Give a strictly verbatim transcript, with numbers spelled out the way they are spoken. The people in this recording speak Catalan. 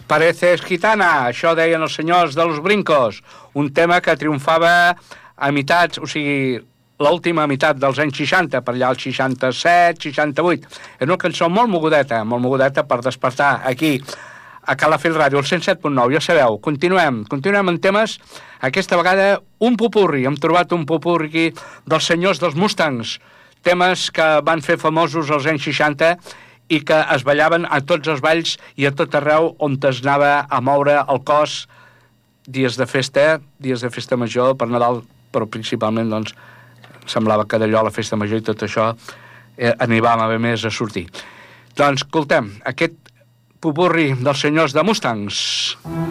Pareces gitana, això deien els senyors de Los Brincos, un tema que triomfava a meitats, o sigui, l'última meitat dels anys seixanta, per allà el seixanta-set, seixanta-vuit. És una cançó molt mogudeta, molt mogudeta per despertar aquí, a Calafell Ràdio, el cent set punt nou, ja sabeu. Continuem, continuem en temes, aquesta vegada un popurri, hem trobat un popurri aquí dels senyors dels Mustangs, temes que van fer famosos als anys seixanta i que es ballaven a tots els balls i a tot arreu on es anava a moure el cos dies de festa, dies de festa major, per Nadal, però principalment, doncs, semblava que d'allò a la festa major i tot això eh, animàvem a més a sortir. Doncs, escoltem, aquest popurri dels senyors de Mustangs.